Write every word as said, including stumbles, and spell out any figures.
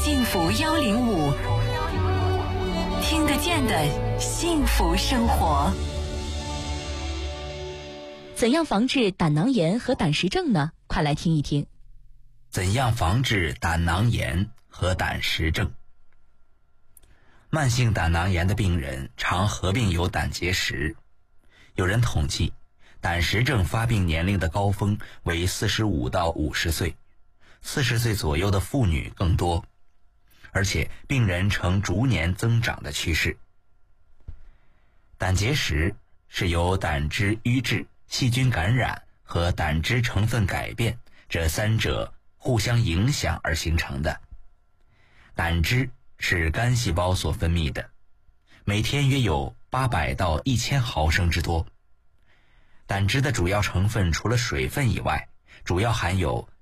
幸福幺零五，听得见的幸福生活。 怎样防治胆囊炎和胆石症呢？快来听一听。 怎样防治胆囊炎和胆石症？慢性胆囊炎的病人常合并有胆结石。有人统计，胆石症发病年龄的高峰为四十五到五十岁，四十岁左右的妇女更多，而且病人呈逐年增长的趋势。胆结石是由胆汁淤滞、细菌感染和胆汁成分改变这三者互相影响而形成的。胆汁是肝细胞所分泌的，每天约有八百到一千毫升之多。胆汁的主要成分除了水分以外，主要含有